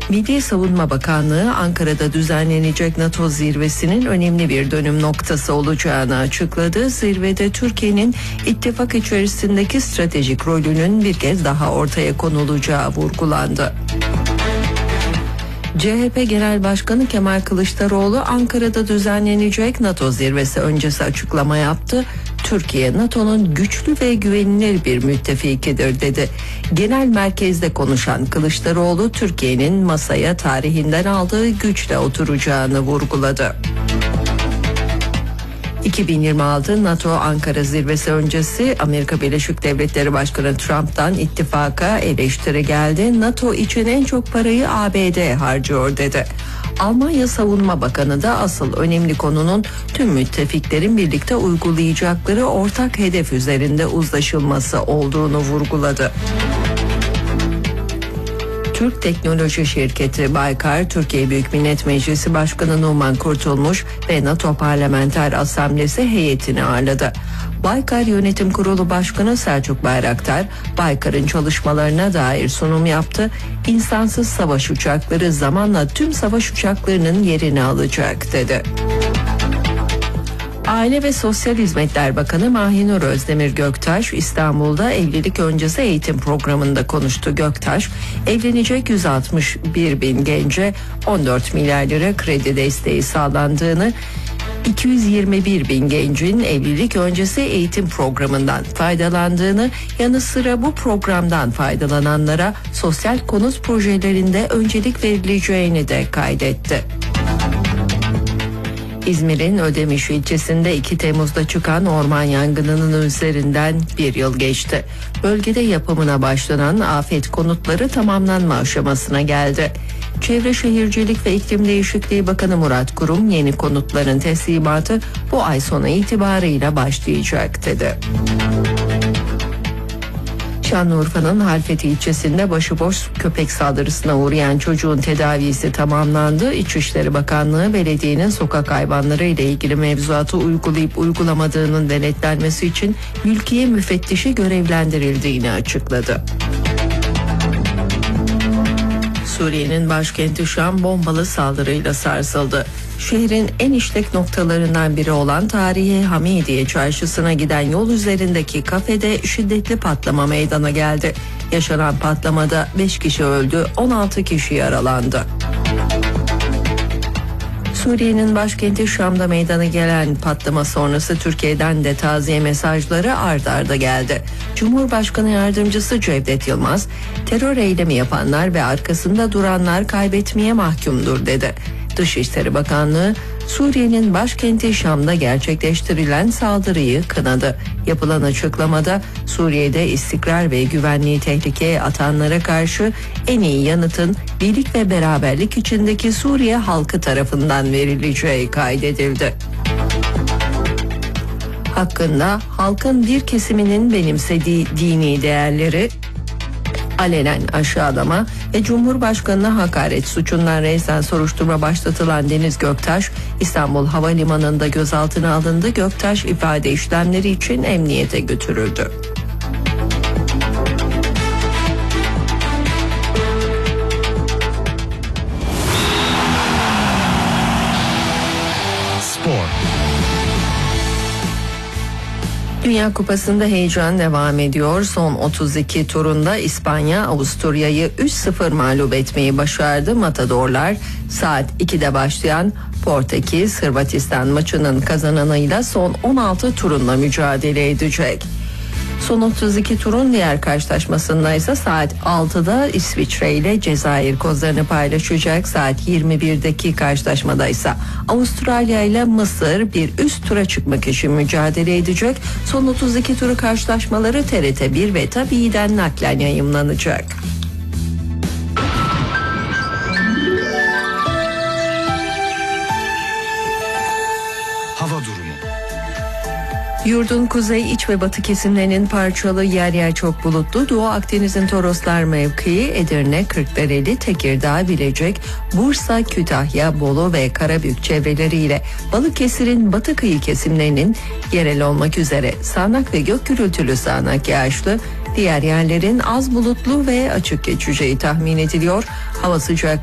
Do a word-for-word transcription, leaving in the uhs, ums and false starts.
Milli Savunma Bakanlığı Ankara'da düzenlenecek NATO zirvesinin önemli bir dönüm noktası olacağını açıkladı. Zirvede Türkiye'nin ittifak içerisindeki stratejik rolünün bir kez daha ortaya konulacağı vurgulandı. C H P Genel Başkanı Kemal Kılıçdaroğlu Ankara'da düzenlenecek NATO zirvesi öncesi açıklama yaptı. Türkiye NATO'nun güçlü ve güvenilir bir müttefikidir dedi. Genel merkezde konuşan Kılıçdaroğlu Türkiye'nin masaya tarihinden aldığı güçle oturacağını vurguladı. iki bin yirmi altı NATO Ankara zirvesi öncesi Amerika Birleşik Devletleri Başkanı Trump'tan ittifaka eleştiri geldi. NATO için en çok parayı A B D harcıyor dedi. Almanya Savunma Bakanı da asıl önemli konunun tüm müttefiklerin birlikte uygulayacakları ortak hedef üzerinde uzlaşılması olduğunu vurguladı. Türk teknoloji şirketi Baykar, Türkiye Büyük Millet Meclisi Başkanı Numan Kurtulmuş ve NATO Parlamenter Asamblesi heyetini ağırladı. Baykar Yönetim Kurulu Başkanı Selçuk Bayraktar, Baykar'ın çalışmalarına dair sunum yaptı. İnsansız savaş uçakları zamanla tüm savaş uçaklarının yerini alacak dedi. Aile ve Sosyal Hizmetler Bakanı Mahinur Özdemir Göktaş İstanbul'da evlilik öncesi eğitim programında konuştu. Göktaş, evlenecek yüz altmış bir bin gence on dört milyar lira kredi desteği sağlandığını, iki yüz yirmi bir bin gencin evlilik öncesi eğitim programından faydalandığını, yanı sıra bu programdan faydalananlara sosyal konut projelerinde öncelik verileceğini de kaydetti. İzmir'in Ödemiş ilçesinde iki Temmuz'da çıkan orman yangınının üzerinden bir yıl geçti. Bölgede yapımına başlanan afet konutları tamamlanma aşamasına geldi. Çevre Şehircilik ve İklim Değişikliği Bakanı Murat Kurum yeni konutların teslimatı bu ay sonu itibarıyla başlayacak dedi. Şanlıurfa'nın Halfeti ilçesinde başıboş köpek saldırısına uğrayan çocuğun tedavisi tamamlandı. İçişleri Bakanlığı belediyenin sokak hayvanları ile ilgili mevzuatı uygulayıp uygulamadığının denetlenmesi için mülkiye müfettişi görevlendirildiğini açıkladı. Suriye'nin başkenti Şam bombalı saldırıyla sarsıldı. Şehrin en işlek noktalarından biri olan tarihi Hamidiye Çarşısı'na giden yol üzerindeki kafede şiddetli patlama meydana geldi. Yaşanan patlamada beş kişi öldü, on altı kişi yaralandı. Suriye'nin başkenti Şam'da meydana gelen patlama sonrası Türkiye'den de taziye mesajları ard arda geldi. Cumhurbaşkanı Yardımcısı Cevdet Yılmaz, terör eylemi yapanlar ve arkasında duranlar kaybetmeye mahkumdur dedi. Dışişleri Bakanlığı, Suriye'nin başkenti Şam'da gerçekleştirilen saldırıyı kınadı. Yapılan açıklamada Suriye'de istikrar ve güvenliği tehlikeye atanlara karşı en iyi yanıtın birlik ve beraberlik içindeki Suriye halkı tarafından verileceği kaydedildi. Hakkında halkın bir kesiminin benimsediği dini değerleri alenen aşağılama ve Cumhurbaşkanı'na hakaret suçundan reisen soruşturma başlatılan Deniz Göktaş, İstanbul Havalimanı'nda gözaltına alındı. Göktaş ifade işlemleri için emniyete götürüldü. Spor. Dünya Kupası'nda heyecan devam ediyor. Son otuz iki turunda İspanya Avusturya'yı üç sıfır mağlup etmeyi başardı. Matadorlar saat ikide başlayan Portekiz Hırvatistan maçının kazananıyla son on altı turunla mücadele edecek. Son otuz iki turun diğer karşılaşmasında ise saat altıda İsviçre ile Cezayir kozlarını paylaşacak. Saat yirmi birdeki karşılaşmada ise Avustralya ile Mısır bir üst tura çıkmak için mücadele edecek. Son otuz iki turu karşılaşmaları T R T bir ve Tabii'den naklen yayımlanacak. Hava durumu. Yurdun kuzey, iç ve batı kesimlerinin parçalı, yer yer çok bulutlu. Doğu Akdeniz'in Toroslar mevkii, Edirne, Kırklareli, Tekirdağ, Bilecik, Bursa, Kütahya, Bolu ve Karabük çevreleriyle Balıkesir'in batı kıyı kesimlerinin yerel olmak üzere sağanak ve gök gürültülü sağanak yağışlı, diğer yerlerin az bulutlu ve açık geçeceği tahmin ediliyor. Hava sıcaklığı